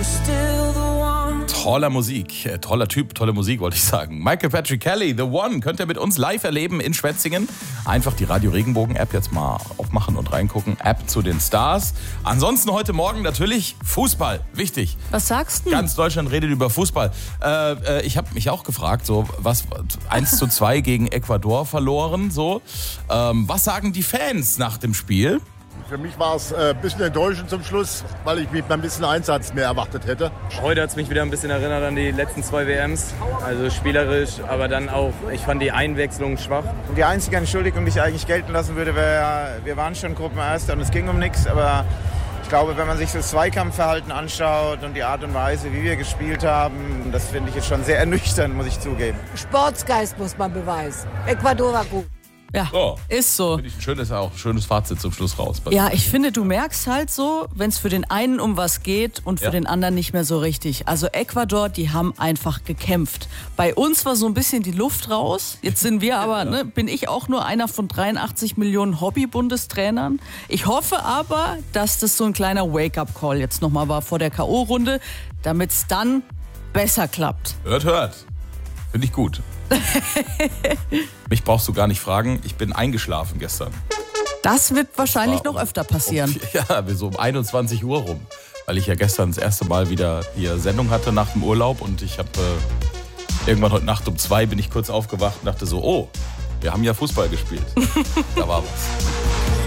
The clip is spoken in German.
Toller Musik, toller Typ, tolle Musik, wollte ich sagen. Michael Patrick Kelly, The One, könnt ihr mit uns live erleben in Schwetzingen. Einfach die Radio Regenbogen App jetzt mal aufmachen und reingucken. App zu den Stars. Ansonsten heute Morgen natürlich Fußball, wichtig. Was sagst du? Ganz Deutschland redet über Fußball. Ich habe mich auch gefragt, so was 1:2 gegen Ecuador verloren. So, was sagen die Fans nach dem Spiel? Für mich war es ein bisschen enttäuschend zum Schluss, weil ich mir ein bisschen Einsatz mehr erwartet hätte. Heute hat es mich wieder ein bisschen erinnert an die letzten 2 WMs. Also spielerisch, aber dann auch, ich fand die Einwechslung schwach. Und die einzige Entschuldigung, die ich eigentlich gelten lassen würde, wäre, wir waren schon Gruppenerster und es ging um nichts. Aber ich glaube, wenn man sich das Zweikampfverhalten anschaut und die Art und Weise, wie wir gespielt haben, das finde ich jetzt schon sehr ernüchternd, muss ich zugeben. Sportsgeist muss man beweisen. Ecuador war gut. Ja, ist so. Finde ich ein schönes Fazit zum Schluss raus. Ja, ich finde, du merkst halt so, wenn es für den einen um was geht und für den anderen nicht mehr so richtig. Also Ecuador, die haben einfach gekämpft. Bei uns war so ein bisschen die Luft raus. Jetzt sind wir aber, bin ich auch nur einer von 83 Millionen Hobby-Bundestrainern. Ich hoffe aber, dass das so ein kleiner Wake-up-Call jetzt nochmal war vor der K.O.-Runde, damit es dann besser klappt. Hört. Finde ich gut. Mich brauchst du gar nicht fragen, ich bin eingeschlafen gestern. Das wird wahrscheinlich noch öfter passieren. Ja, so um 21 Uhr rum. Weil ich ja gestern das erste Mal wieder hier Sendung hatte nach dem Urlaub. Und ich habe irgendwann heute Nacht um 2 bin ich kurz aufgewacht und dachte so, oh, wir haben ja Fußball gespielt. Da war was.